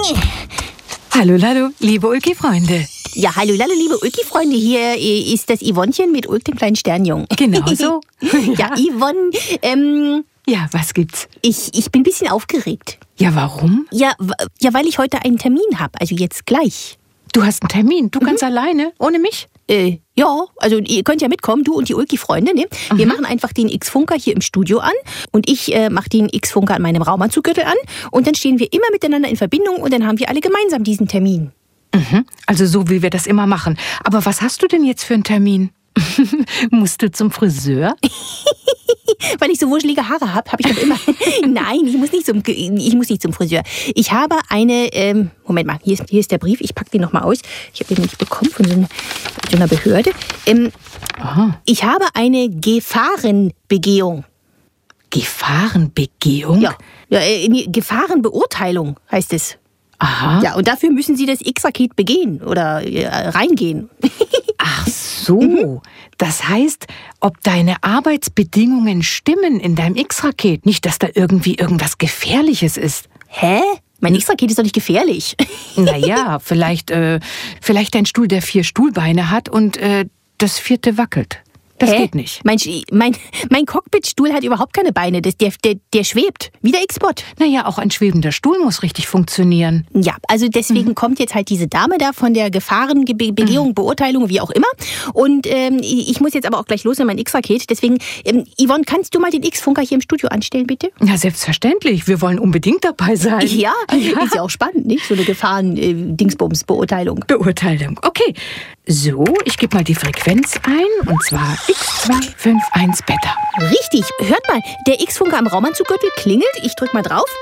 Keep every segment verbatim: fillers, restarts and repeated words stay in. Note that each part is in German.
Hallo, hallo, liebe Ulki-Freunde. Ja, hallo, hallo, liebe Ulki-Freunde. Hier ist das Yvonnchen mit Ulk, dem kleinen Sternjungen. Genau so. Ja, Yvonne, ähm... Ja, was gibt's? Ich, ich bin ein bisschen aufgeregt. Ja, warum? Ja, ja, weil ich heute einen Termin habe, also jetzt gleich. Du hast einen Termin? Du Mhm. kannst alleine, ohne mich? Äh, ja, also ihr könnt ja mitkommen, du und die Ulki-Freunde, ne? Wir Mhm. machen einfach den X-Funker hier im Studio an und ich äh, mache den X-Funker an meinem Raumanzuggürtel an und dann stehen wir immer miteinander in Verbindung und dann haben wir alle gemeinsam diesen Termin. Mhm. Also so, wie wir das immer machen. Aber was hast du denn jetzt für einen Termin? Musst du zum Friseur? Weil ich so wuschelige Haare habe, habe ich doch immer... Nein, ich muss, nicht zum, ich muss nicht zum Friseur. Ich habe eine... Ähm, Moment mal, hier ist, hier ist der Brief. Ich packe den nochmal aus. Ich habe den nämlich bekommen von so einer, so einer Behörde. Ähm, Aha. ich habe eine Gefahrenbegehung. Gefahrenbegehung? Ja, ja äh, nee, Gefahrenbeurteilung heißt es. Aha. Ja, und dafür müssen Sie das X-Raket begehen oder äh, reingehen. Ach so. Das heißt, ob deine Arbeitsbedingungen stimmen in deinem X-Raket. Nicht, dass da irgendwie irgendwas Gefährliches ist. Hä? Mein X-Raket ist doch nicht gefährlich. Naja, vielleicht, äh, vielleicht ein Stuhl, der vier Stuhlbeine hat und äh, das vierte wackelt. Das Hä? geht nicht. Mein, mein, mein Cockpitstuhl hat überhaupt keine Beine. Das, der, der, der schwebt. Wie der X-Bot. Naja, auch ein schwebender Stuhl muss richtig funktionieren. Ja, also deswegen mhm. kommt jetzt halt diese Dame da von der Gefahrenbegehung, mhm. Beurteilung, wie auch immer. Und ähm, ich muss jetzt aber auch gleich los in mein X-Raket. Deswegen, ähm, Yvonne, kannst du mal den X-Funker hier im Studio anstellen, bitte? Ja, selbstverständlich. Wir wollen unbedingt dabei sein. Ja, ja. Ist ja auch spannend, nicht? So eine Gefahren-Dingsbums-Beurteilung. Beurteilung, okay. So, ich gebe mal die Frequenz ein, und zwar X zwei fünf eins Beta. Richtig, hört mal, der X-Funker am Raumanzuggürtel klingelt. Ich drück mal drauf.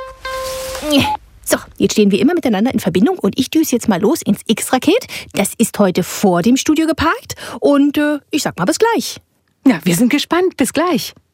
So, jetzt stehen wir immer miteinander in Verbindung und ich düse jetzt mal los ins X-Raket. Das ist heute vor dem Studio geparkt und äh, ich sag mal bis gleich. Ja, wir sind gespannt. Bis gleich.